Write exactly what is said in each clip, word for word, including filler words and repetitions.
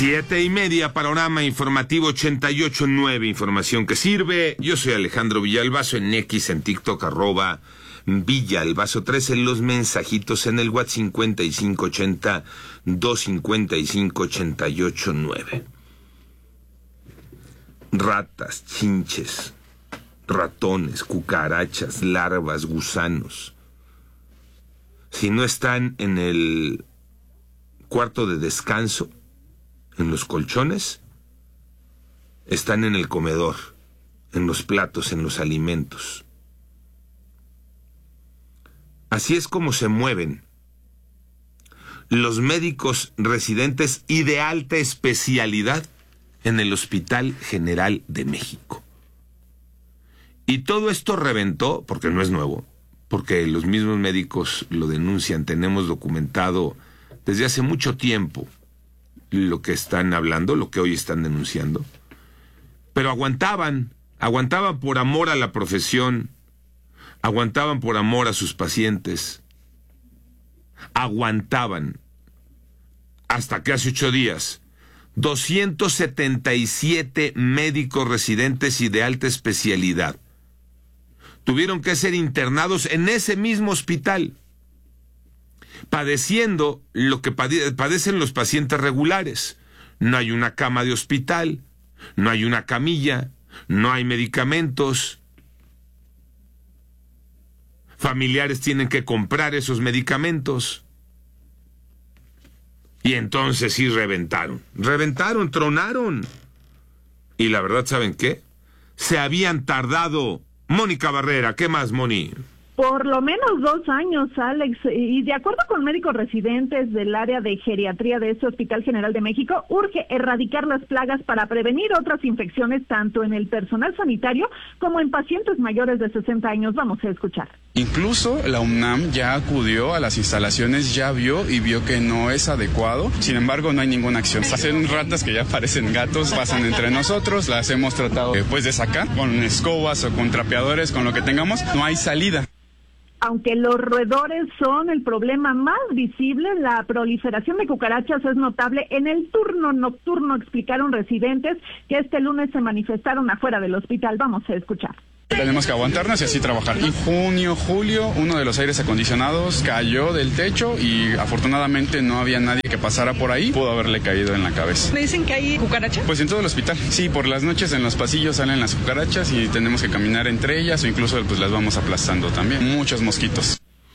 Siete y media, panorama informativo ochenta y ocho punto nueve, información que sirve. Yo soy Alejandro Villalbazo, en X, en TikTok, arroba Villalbazo trece, los mensajitos en el WhatsApp cincuenta y cinco ochenta, doscientos cincuenta y cinco, ochenta y ocho nueve. Ratas, chinches, ratones, cucarachas, larvas, gusanos. Si no están en el cuarto de descanso, en los colchones, están en el comedor, en los platos, en los alimentos. Así es como se mueven los médicos residentes y de alta especialidad en el Hospital General de México. Y todo esto reventó, porque no es nuevo, porque los mismos médicos lo denuncian, tenemos documentado desde hace mucho tiempo lo que están hablando, lo que hoy están denunciando. Pero aguantaban, aguantaban por amor a la profesión, aguantaban por amor a sus pacientes, aguantaban hasta que hace ocho días doscientos setenta y siete médicos residentes y de alta especialidad tuvieron que ser internados en ese mismo hospital, padeciendo lo que pade- padecen los pacientes regulares. No hay una cama de hospital, no hay una camilla, no hay medicamentos. Familiares tienen que comprar esos medicamentos. Y entonces sí reventaron, reventaron, tronaron. Y la verdad, ¿saben qué? Se habían tardado. Mónica Barrera, ¿qué más, Moni? Por lo menos dos años, Alex, y de acuerdo con médicos residentes del área de geriatría de este Hospital General de México, urge erradicar las plagas para prevenir otras infecciones tanto en el personal sanitario como en pacientes mayores de sesenta años. Vamos a escuchar. Incluso la UNAM ya acudió a las instalaciones, ya vio y vio que no es adecuado. Sin embargo, no hay ninguna acción. Hacen ratas que ya parecen gatos, pasan entre nosotros, las hemos tratado eh, pues de sacar con escobas o con trapeadores, con lo que tengamos. No hay salida. Aunque los roedores son el problema más visible, la proliferación de cucarachas es notable en el turno nocturno, explicaron residentes que este lunes se manifestaron afuera del hospital. Vamos a escuchar. Tenemos que aguantarnos y así trabajar. En junio, julio, uno de los aires acondicionados cayó del techo y afortunadamente no había nadie que pasara por ahí. Pudo haberle caído en la cabeza. ¿Me dicen que hay cucarachas? Pues en todo el hospital. Sí, por las noches en los pasillos salen las cucarachas y tenemos que caminar entre ellas o incluso pues las vamos aplastando también. Muchos mosquitos.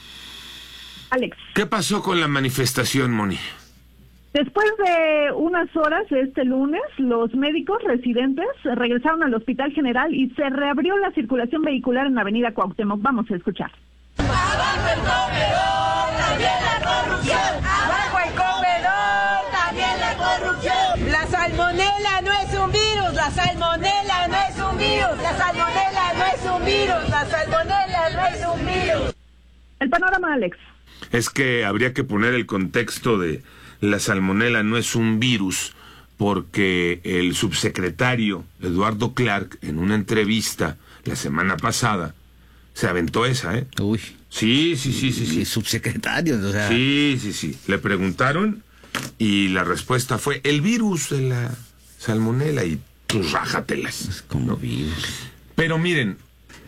Alex. ¿Qué pasó con la manifestación, Moni? Después de unas horas este lunes, los médicos residentes regresaron al Hospital General y se reabrió la circulación vehicular en la avenida Cuauhtémoc. Vamos a escuchar. Abajo el comedor, también la corrupción. Abajo el comedor, también la corrupción. La salmonela no es un virus, la salmonela no es un virus, la salmonela no es un virus, la salmonela no es un virus. El panorama, Alex. Es que habría que poner el contexto de la salmonela no es un virus, porque el subsecretario Eduardo Clark, en una entrevista la semana pasada, se aventó esa, ¿eh? Uy. Sí, sí, sí, sí. sí. Subsecretario, o sea. Sí, sí, sí. Le preguntaron y la respuesta fue el virus de la salmonela y pues rájatelas. Es como ¿no? virus. Pero miren,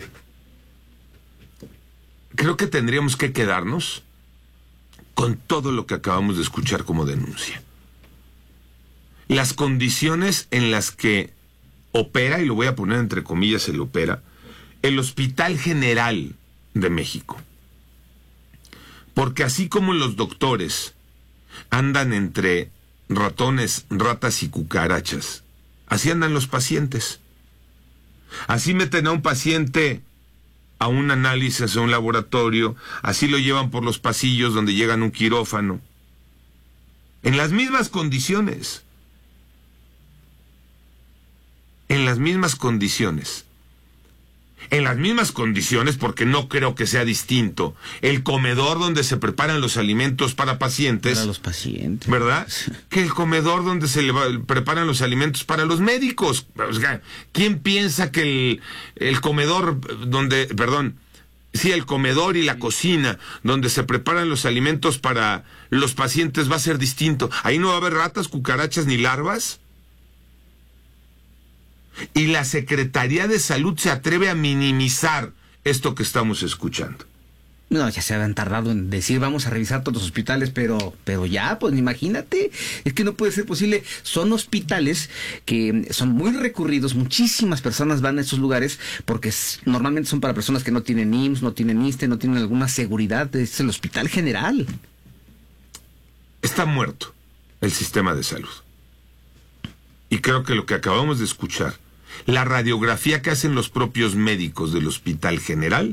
creo que tendríamos que quedarnos con todo lo que acabamos de escuchar como denuncia. Las condiciones en las que opera, y lo voy a poner entre comillas el opera, el Hospital General de México. Porque así como los doctores andan entre ratones, ratas y cucarachas, así andan los pacientes. Así meten a un paciente a un análisis, a un laboratorio, así lo llevan por los pasillos donde llegan a un quirófano. En las mismas condiciones. En las mismas condiciones. En las mismas condiciones, porque no creo que sea distinto. El comedor donde se preparan los alimentos para pacientes. Para los pacientes. ¿Verdad? Que el comedor donde se le va, preparan los alimentos para los médicos. O sea, ¿quién piensa que el, el comedor donde, perdón, Sí, el comedor y la cocina, donde se preparan los alimentos para los pacientes, va a ser distinto. Ahí no va a haber ratas, cucarachas ni larvas. Y la Secretaría de Salud se atreve a minimizar esto que estamos escuchando. No, ya se habían tardado en decir vamos a revisar todos los hospitales, pero pero ya, pues imagínate, es que no puede ser posible. Son hospitales que son muy recurridos, muchísimas personas van a esos lugares porque normalmente son para personas que no tienen I M S S, no tienen I S S S T E, no tienen alguna seguridad. Es el Hospital General. Está muerto el sistema de salud. Y creo que lo que acabamos de escuchar, la radiografía que hacen los propios médicos del Hospital General,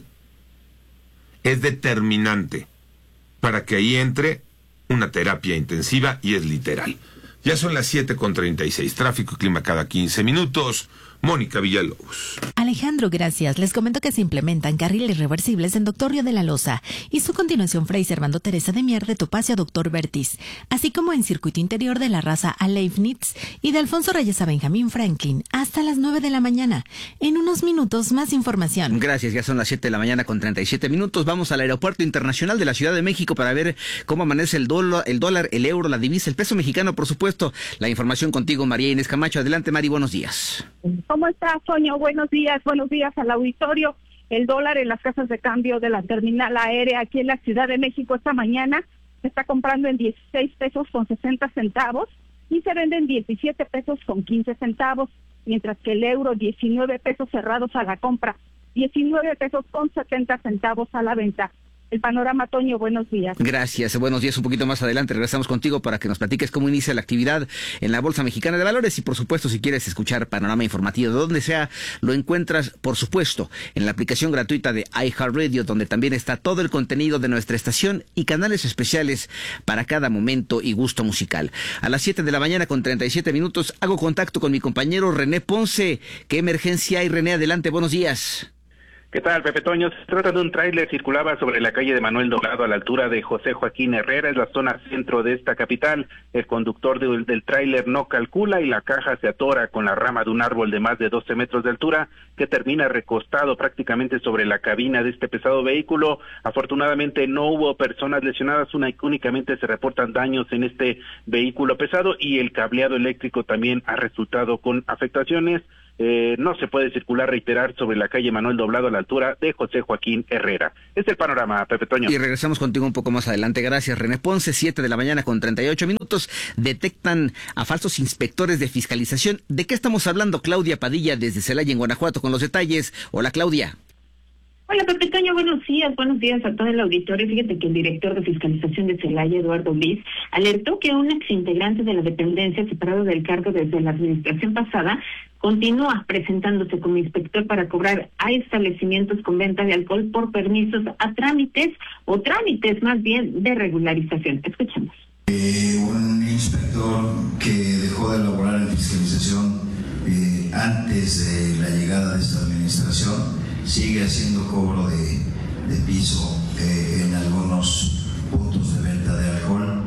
es determinante para que ahí entre una terapia intensiva, y es literal. Ya son las siete con treinta y seis. Tráfico y clima cada quince minutos. Mónica Villalobos. Alejandro, gracias. Les comento que se implementan carriles reversibles en Doctor Río de la Loza y su continuación Fray Servando Teresa de Mier de Topacio a Doctor Vertis, así como en circuito interior de la Raza a Leibniz y de Alfonso Reyes a Benjamín Franklin hasta las nueve de la mañana. En unos minutos más información. Gracias, ya son las siete de la mañana con treinta y siete minutos. Vamos al Aeropuerto Internacional de la Ciudad de México para ver cómo amanece el dólar, el dólar, el euro, la divisa, el peso mexicano, por supuesto. La información contigo, María Inés Camacho. Adelante, Mari, buenos días. ¿Cómo estás, Toño? Buenos días, buenos días al auditorio. El dólar en las casas de cambio de la terminal aérea aquí en la Ciudad de México esta mañana se está comprando en dieciséis pesos con sesenta centavos y se vende en diecisiete pesos con quince centavos, mientras que el euro diecinueve pesos cerrados a la compra, diecinueve pesos con setenta centavos a la venta. El panorama, Toño, buenos días. Gracias, buenos días. Un poquito más adelante regresamos contigo para que nos platiques cómo inicia la actividad en la Bolsa Mexicana de Valores y, por supuesto, si quieres escuchar panorama informativo de donde sea, lo encuentras, por supuesto, en la aplicación gratuita de iHeartRadio, donde también está todo el contenido de nuestra estación y canales especiales para cada momento y gusto musical. A las siete de la mañana con treinta y siete minutos hago contacto con mi compañero René Ponce. ¿Qué emergencia hay, René? Adelante, buenos días. ¿Qué tal, Pepe Toño? Se trata de un tráiler, circulaba sobre la calle de Manuel Doblado a la altura de José Joaquín Herrera, es la zona centro de esta capital. El conductor de, del tráiler no calcula y la caja se atora con la rama de un árbol de más de doce metros de altura que termina recostado prácticamente sobre la cabina de este pesado vehículo. Afortunadamente no hubo personas lesionadas, una, únicamente se reportan daños en este vehículo pesado y el cableado eléctrico también ha resultado con afectaciones. Eh, no se puede circular, reiterar, sobre la calle Manuel Doblado a la altura de José Joaquín Herrera. Es el panorama, Pepe Toño. Y regresamos contigo un poco más adelante. Gracias, René Ponce. Siete de la mañana con treinta y ocho minutos. Detectan a falsos inspectores de fiscalización. ¿De qué estamos hablando? Claudia Padilla desde Celaya, en Guanajuato, con los detalles. Hola, Claudia. Hola, Pepe Toño, buenos días, buenos días a todo el auditorio. Fíjate que el director de fiscalización de Celaya, Eduardo Liz, alertó que un exintegrante de la dependencia separado del cargo desde la administración pasada continúa presentándose como inspector para cobrar a establecimientos con venta de alcohol por permisos a trámites o trámites más bien de regularización. Escuchemos. Eh, un inspector que dejó de laborar en fiscalización eh, antes de la llegada de esta administración sigue haciendo cobro de, de piso eh, en algunos puntos de venta de alcohol.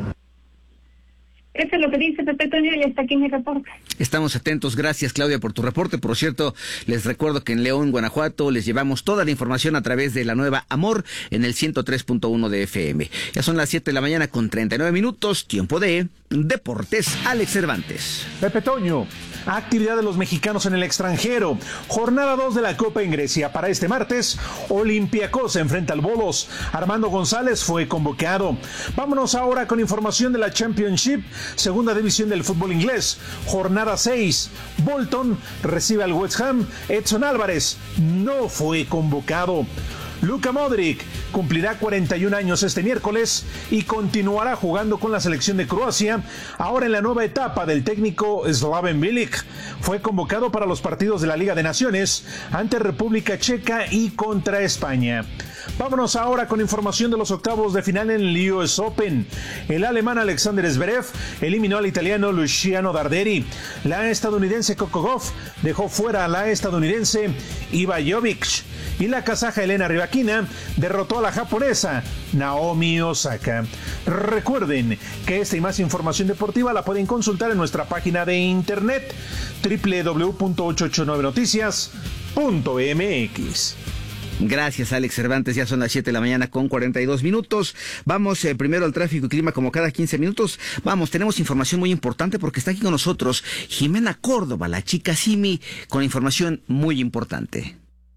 Eso es lo que dice Pepe Toño y hasta aquí mi reporte. Estamos atentos. Gracias, Claudia, por tu reporte. Por cierto, les recuerdo que en León, Guanajuato, les llevamos toda la información a través de la nueva Amor en el ciento tres punto uno de F M. Ya son las siete de la mañana con treinta y nueve minutos. Tiempo de Deportes. Alex Cervantes. Pepe Toño. Actividad de los mexicanos en el extranjero. Jornada dos de la Copa en Grecia. Para este martes, Olympiacos se enfrenta al Bolos. Armando González fue convocado. Vámonos ahora con información de la Championship, segunda división del fútbol inglés. Jornada seis. Bolton recibe al West Ham. Edson Álvarez no fue convocado. Luka Modric cumplirá cuarenta y un años este miércoles y continuará jugando con la selección de Croacia, ahora en la nueva etapa del técnico Slaven Bilic. Fue convocado para los partidos de la Liga de Naciones ante República Checa y contra España. Vámonos ahora con información de los octavos de final en el U S Open. El alemán Alexander Zverev eliminó al italiano Luciano Darderi. La estadounidense Coco Gauff dejó fuera a la estadounidense Iva Jovic. Y la kazaja Elena Rybakina derrotó a la japonesa Naomi Osaka. Recuerden que esta y más información deportiva la pueden consultar en nuestra página de internet doble u doble u doble u punto ochocientos ochenta y nueve noticias punto m x. Gracias, Alex Cervantes. Ya son las siete de la mañana con cuarenta y dos minutos. Vamos eh, primero al tráfico y clima como cada quince minutos. Vamos, tenemos información muy importante porque está aquí con nosotros Jimena Córdoba, la chica Simi, con información muy importante.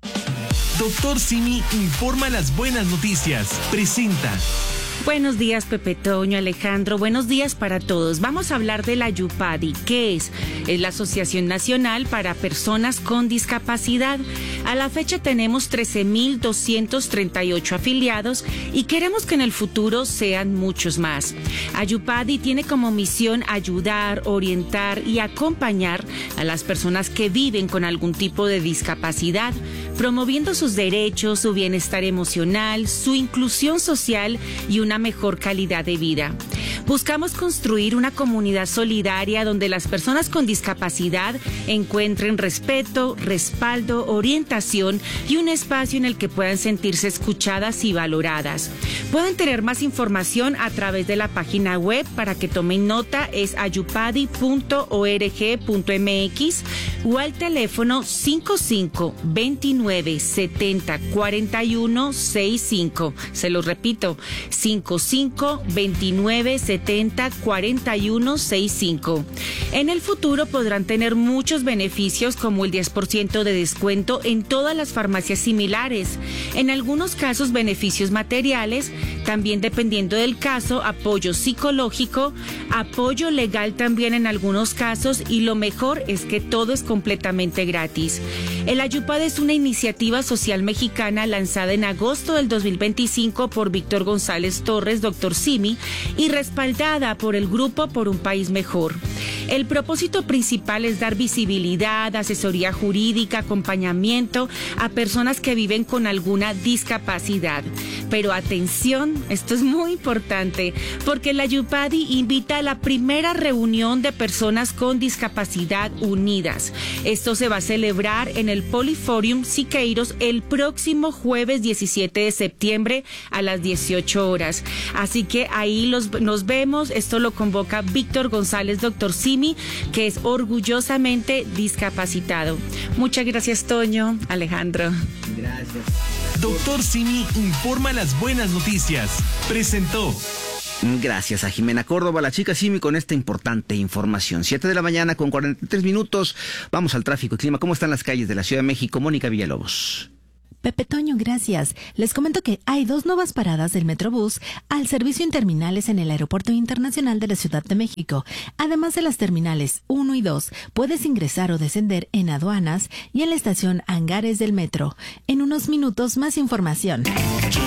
Doctor Simi informa las buenas noticias. Presenta. Buenos días, Pepe Toño, Alejandro. Buenos días para todos. Vamos a hablar de la Yupadi. ¿Qué es? Es la Asociación Nacional para Personas con Discapacidad. A la fecha tenemos trece mil doscientos treinta y ocho afiliados y queremos que en el futuro sean muchos más. Ayupadi tiene como misión ayudar, orientar y acompañar a las personas que viven con algún tipo de discapacidad, promoviendo sus derechos, su bienestar emocional, su inclusión social y una mejor calidad de vida. Buscamos construir una comunidad solidaria donde las personas con discapacidad encuentren respeto, respaldo, orientación y un espacio en el que puedan sentirse escuchadas y valoradas. Pueden tener más información a través de la página web, para que tomen nota, es ayupadi punto org punto mx o al teléfono cinco cinco, veintinueve, setenta, cuarenta y uno, sesenta y cinco. Se los repito, cinco cinco, veintinueve, setenta, cuarenta y uno, sesenta y cinco. En el futuro podrán tener muchos beneficios como el diez por ciento de descuento en todas las farmacias similares. En algunos casos beneficios materiales, también dependiendo del caso, apoyo psicológico, apoyo legal también en algunos casos, y lo mejor es que todo es completamente gratis. El Ayupad es una iniciativa social mexicana lanzada en agosto del dos mil veinticinco por Víctor González Torres, doctor Simi, y respaldada por el Grupo por un País Mejor. El propósito principal es dar visibilidad, asesoría jurídica, acompañamiento a personas que viven con alguna discapacidad. Pero atención, esto es muy importante, porque la Yupadi invita a la primera reunión de personas con discapacidad unidas. Esto se va a celebrar en el Poliforium Siqueiros el próximo jueves diecisiete de septiembre a las dieciocho horas. Así que ahí los, nos vemos. Esto lo convoca Víctor González, doctor Simi, que es orgullosamente discapacitado. Muchas gracias, Toño, Alejandro. Gracias. Doctor Simi informa las buenas noticias. Presentó. Gracias a Jimena Córdoba, la chica Simi, con esta importante información. Siete de la mañana con cuarenta y tres minutos. Vamos al tráfico y clima. ¿Cómo están las calles de la Ciudad de México? Mónica Villalobos. Pepe Toño, gracias. Les comento que hay dos nuevas paradas del Metrobús al servicio en terminales en el Aeropuerto Internacional de la Ciudad de México. Además de las terminales uno y dos, puedes ingresar o descender en aduanas y en la estación Hangares del Metro. En unos minutos, más información.